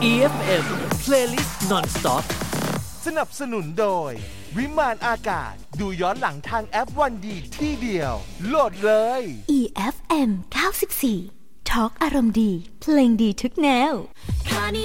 EFM Playlist Non-Stop สนับสนุนโดยวิมานอากาศดูย้อนหลังทางแอปวันดีที่เดียวโหลดเลย EFM 94 Talk อารมณ์ดีเพลงดีทุกแนว